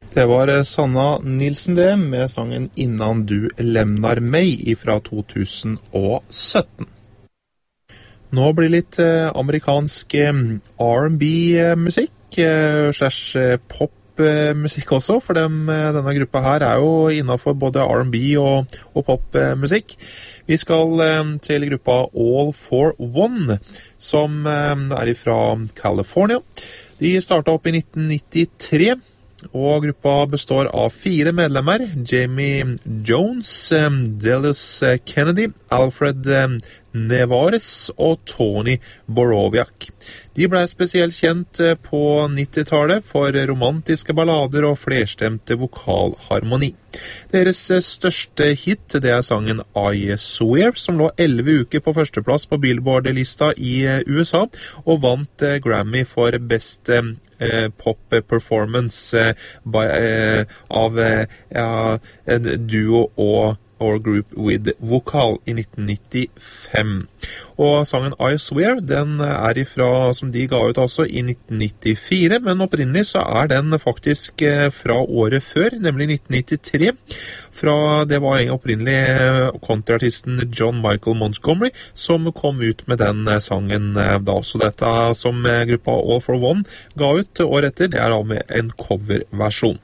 Det var Sanna Nilsen det, med sangen «Innan du lämnar mig» fra 2017. Nå blir litt amerikansk R&B-musikk, slash popmusikk også, for denne gruppa her er jo innenfor både R&B og popmusikk. Vi skal til gruppa All for One, som er fra California. De startet opp i 1993, og gruppa består av 4 medlemmer: Jamie Jones, Dallas Kennedy, Alfred Nevares og Tony Borowiak. De ble spesielt kjent på 90-tallet for romantiske ballader og flerstemte vokalharmoni. Deres største hit, det er sangen I Swear, som lå 11 uker på førsteplass på Billboard-lista i USA, og vant Grammy for Best Pop Performance av en duo or group with vokal i 1995. Og sangen I Swear, den er ifra, som de ga ut altså i 1994, men opprinnelig så er den faktisk fra året før, nemlig 1993. Det var opprinnelig countryartisten John Michael Montgomery som kom ut med den sangen da. Så dette som gruppa All for One ga ut året etter, det er da med en coverversjon.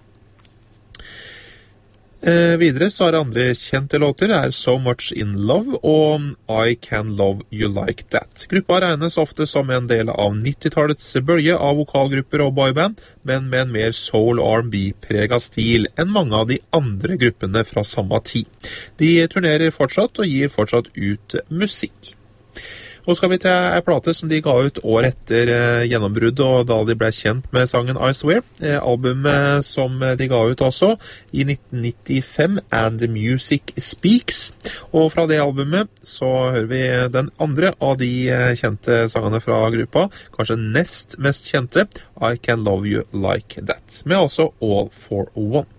Videre så er det andre kjente låter, det er So Much In Love og I Can Love You Like That. Gruppa regnes ofte som en del av 90-tallets bølge av vokalgrupper og boyband, men med en mer soul R&B-preget stil enn mange av de andre gruppene fra samme tid. De turnerer fortsatt og gir fortsatt ut musikk. Og skal vi til en plate som de ga ut år etter gjennombruddet, og da de ble kjent med sangen I Swear. Albumet som de ga ut også i 1995, And the Music Speaks. Og fra det albumet så hører vi den andre av de kjente sangene fra gruppa, kanskje nest mest kjente, I Can Love You Like That, med altså All for One.